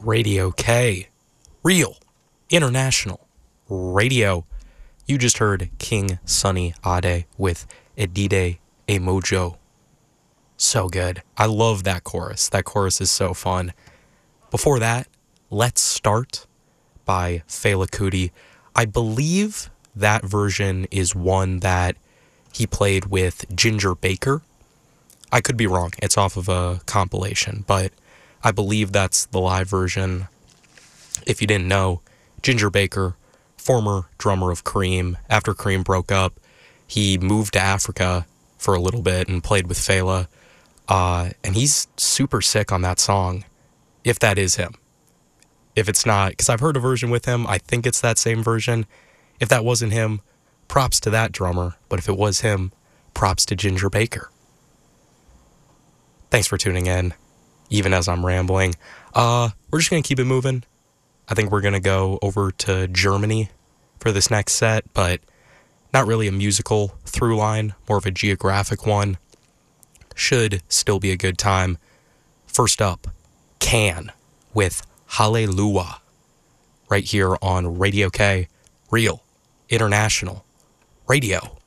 Radio K, Real, International, Radio. You just heard King Sunny Ade with Edide Emojo. So good. I love that chorus. That chorus is so fun. Before that, Let's Start by Fela Kuti. I believe that version is one that he played with Ginger Baker. I could be wrong. It's off of a compilation, but I believe that's the live version. If you didn't know, Ginger Baker, former drummer of Cream. After Cream broke up, he moved to Africa for a little bit and played with Fela. And he's super sick on that song, if that is him. If it's not, because I've heard a version with him, I think it's that same version. If that wasn't him, props to that drummer. But if it was him, props to Ginger Baker. Thanks for tuning in, even as I'm rambling. We're just going to keep it moving. I think we're going to go over to Germany for this next set, but not really a musical through line, more of a geographic one. Should still be a good time. First up, Can with Hallelujah, right here on Radio K, Real, International, Radio.